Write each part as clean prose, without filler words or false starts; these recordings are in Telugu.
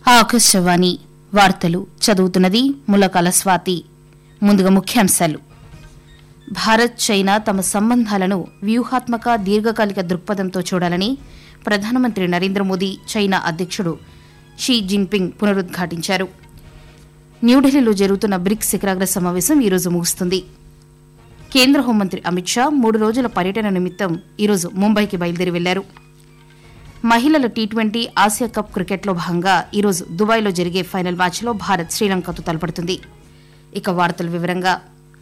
ఆకాశవాణి వార్తలు చదువుతున్నది ములకాల స్వాతి. ముందుగా ముఖ్యాంశాలు. భారత్ చైనా తమ సంబంధాలను వ్యూహాత్మక దీర్ఘకాలిక దృక్పథంతో చూడాలని ప్రధానమంత్రి నరేంద్ర మోదీ చైనా అధ్యకుడు షీ జిన్పింగ్ పునరుద్ఘాటించారు. న్యూఢిల్లీలో జరుగుతున్న బ్రిక్స్ శిఖరాగ్ర సమావేశం ఈరోజు ముగుస్తుంది. కేంద్ర హోంమంత్రి అమిత్ షా 3 రోజుల పర్యటన నిమిత్తం ఈరోజు ముంబైకి బయలుదేరి వెళ్లారు. మహిళల టీ20 ఆసియా కప్ క్రికెట్లో భాగంగా ఈరోజు దుబాయ్లో జరిగే ఫైనల్ మ్యాచ్లో భారత్ శ్రీలంకతో తలపడుతుంది. ఇక వార్తల వివరంగా.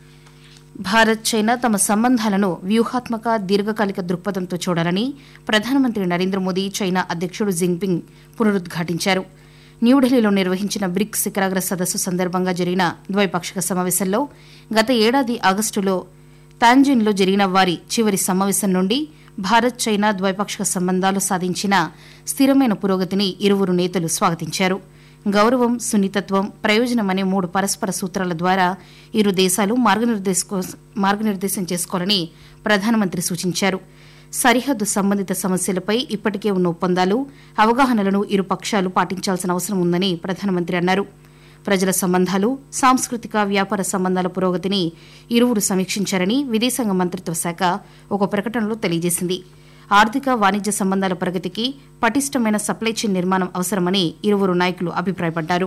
భారత్ చైనా తమ సంబంధాలను వ్యూహాత్మక దీర్ఘకాలిక దృక్పథంతో చూడాలని ప్రధానమంత్రి నరేంద్ర మోదీ చైనా అధ్యకుడు జిన్పింగ్ పునరుద్ఘాటించారు. న్యూఢిల్లీలో నిర్వహించిన బ్రిక్స్ శిఖరాగ్ర సదస్సు సందర్భంగా జరిగిన ద్వైపాక్షిక సమావేశంలో గత ఏడాది ఆగస్టులో తాంజిన్లో జరిగిన వారి చివరి సమావేశం నుండి భారత్ చైనా ద్వైపాక్షిక సంబంధాలు సాధించిన స్థిరమైన పురోగతిని ఇరువురు నేతలు స్వాగతించారు. గౌరవం, సున్నితత్వం, ప్రయోజనం అనే 3 పరస్పర సూత్రాల ద్వారా ఇరు దేశాలు మార్గనిర్దేశం చేసుకోవాలని ప్రధానమంత్రి సూచించారు. సరిహద్దు సంబంధిత సమస్యలపై ఇప్పటికే ఉన్న ఒప్పందాలు, అవగాహనలను ఇరు పక్షాలు పాటించాల్సిన అవసరం ఉందని ప్రధానమంత్రి అన్నారు. ప్రజల సంబంధాలు, సాంస్కృతిక, వ్యాపార సంబంధాల పురోగతిని ఇరువురు సమీక్షించారని విదేశాంగ మంత్రిత్వ శాఖ ఒక ప్రకటనలో తెలియజేసింది. ఆర్థిక, వాణిజ్య సంబంధాల ప్రగతికి పటిష్టమైన సప్లై చైన్ నిర్మాణం అవసరమని ఇరువురు నాయకులు అభిప్రాయపడ్డారు.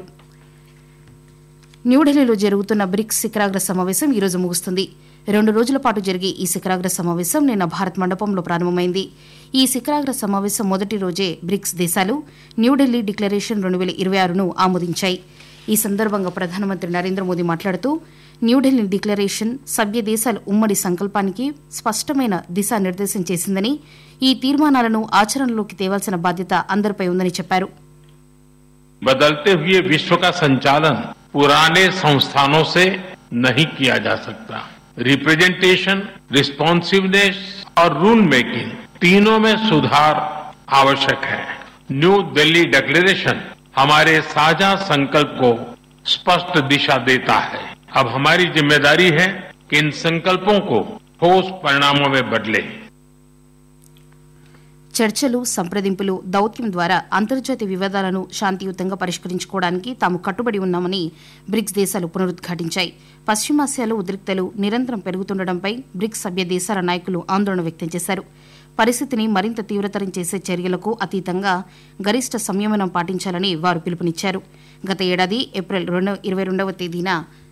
న్యూఢిల్లీలో జరుగుతున్న బ్రిక్స్ శిఖరాగ్ర సమావేశం ఈరోజు ముగుస్తుంది. 2 రోజుల పాటు జరిగే ఈ శిఖరాగ్ర సమావేశం నిన్న భారత్ మండపంలో ప్రారంభమైంది. ఈ శిఖరాగ్ర సమావేశం మొదటి రోజే బ్రిక్స్ దేశాలు న్యూఢిల్లీ డిక్లరేషన్ 2026ను ఆమోదించాయి. ఈ సందర్భంగా ప్రధానమంత్రి నరేంద్ర మోదీ మాట్లాడుతూ, న్యూఢిల్లీ డిక్లరేషన్ సభ్య దేశాల ఉమ్మడి సంకల్పానికి స్పష్టమైన దిశానిర్దేశం చేసిందని, ఈ తీర్మానాలను ఆచరణలోకి తేవాల్సిన బాధ్యత అందరిపై ఉందని చెప్పారు. बदलते हुए विश्व का संचालन पुराने संस्थानों से नहीं किया जा सकता. रिप्रेजेंटेशन, रिस्पॉन्सिवनेस और रूल मेकिंग तीनों में सुधार आवश्यक है. न्यू दिल्ली डिक्लेरेशन हमारे साझा संकल्प को स्पष्ट दिशा देता है. अब हमारी जिम्मेदारी है कि इन संकल्पों को ठोस परिणामों में बदले. చర్చలు, సంప్రదింపులు, దౌత్యం ద్వారా అంతర్జాతీయ వివాదాలను శాంతియుతంగా పరిష్కరించుకోవడానికి తాము కట్టుబడి ఉన్నామని బ్రిక్స్ దేశాలు పునరుద్ఘాటించాయి. పశ్చిమాసియాలో ఉద్రిక్తలు నిరంతరం పెరుగుతుండటంపై బ్రిక్స్ సభ్య దేశాల నాయకులు ఆందోళన వ్యక్తం చేశారు. పరిస్థితిని మరింత తీవ్రతరం చేసే చర్యలకు అతీతంగా గరిష్ట సంయమనం పాటించాలని వారు పిలుపునిచ్చారు. గత ఏడాది ఏప్రిల్ 22వ తేదీన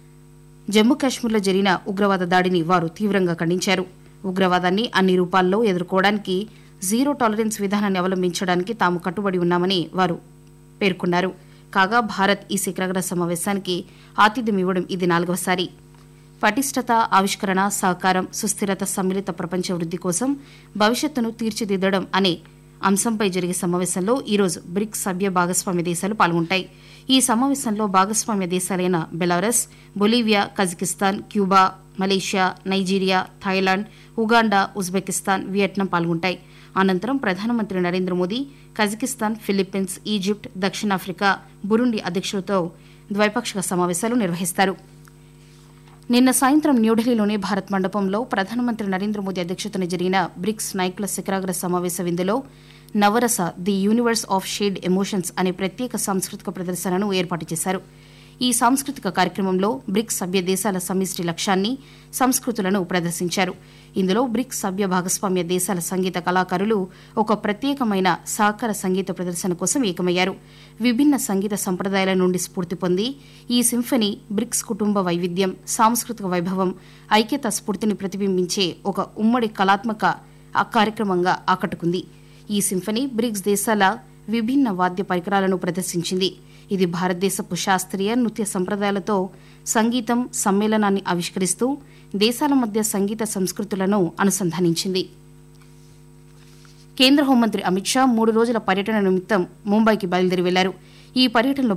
జమ్మూ కాశ్మీర్లో జరిగిన ఉగ్రవాద దాడిని వారు తీవ్రంగా ఖండించారు. ఉగ్రవాదాన్ని అన్ని రూపాల్లో ఎదుర్కోవడానికి జీరో టాలరెన్స్ విధానాన్ని అవలంబించడానికి తాము కట్టుబడి ఉన్నామని వారు పేర్కొన్నారు. కాగా భారత్ ఈ శిఖరాగ్ర సమావేశానికి ఆతిథ్యం ఇవ్వడం ఇది 4వసారి. పటిష్టత, ఆవిష్కరణ, సహకారం, సుస్థిరత, సమ్మిళిత ప్రపంచ వృద్ధి కోసం భవిష్యత్తును తీర్చిదిద్దడం అనే అంశంపై జరిగే సమావేశంలో ఈరోజు బ్రిక్స్ సభ్య భాగస్వామ్య దేశాలు పాల్గొంటాయి. ఈ సమావేశంలో భాగస్వామ్య దేశాలైన Belarus, Bolivia, Kazakhstan, Cuba, Malaysia, Nigeria, Thailand, Uganda, Uzbekistan, Vietnam పాల్గొంటాయి. అనంతరం ప్రధానమంత్రి Narendra Modi Kazakhstan, Philippines, Egypt, దక్షిణాఫ్రికా, బురుండి అధ్యక్షులతో ద్వైపాక్షిక సమావేశాలు నిర్వహిస్తారు. నిన్న సాయంత్రం న్యూఢిల్లీలోని భారత్ మండపంలో ప్రధానమంత్రి నరేంద్ర మోదీ అధ్యక్షతన జరిగిన బ్రిక్స్ నాయకుల శిఖరాగ్ర సమావేశ విందులో నవరస the universe of shade emotions అనే ప్రత్యేక సాంస్కృతిక ప్రదర్శనను ఏర్పాటు చేశారు. ఈ సాంస్కృతిక కార్యక్రమంలో బ్రిక్స్ సభ్య దేశాల సమిష్టి లక్ష్యాన్ని, సంస్కృతులను ప్రదర్శించారు. ఇందులో బ్రిక్స్ సభ్య భాగస్వామ్య దేశాల సంగీత కళాకారులు ఒక ప్రత్యేకమైన సహకార సంగీత ప్రదర్శన కోసం ఏకమయ్యారు. విభిన్న సంగీత సంప్రదాయాల నుండి స్ఫూర్తి పొంది ఈ సింఫనీ బ్రిక్స్ కుటుంబ వైవిధ్యం, సాంస్కృతిక వైభవం, ఐక్యతా స్ఫూర్తిని ప్రతిబింబించే ఒక ఉమ్మడి కళాత్మక కార్యక్రమంగా ఆకట్టుకుంది. ఈ సింఫనీ బ్రిక్స్ దేశాల విభిన్న వాద్య పరికరాలను ప్రదర్శించింది. ఇది భారతదేశపు శాస్త్రీయ, నృత్య సంప్రదాయాలతో సంగీతం సమ్మేళనాన్ని ఆవిష్కరిస్తూ దేశాల మధ్య సంగీత సంస్కృతులను అనుసంధానించింది. కేంద్ర హోంమంత్రి అమిత్ షా 3 రోజుల పర్యటన నిమిత్తం ముంబైకి బయలుదేరి వెళ్లారు. ఈ పర్యటనలో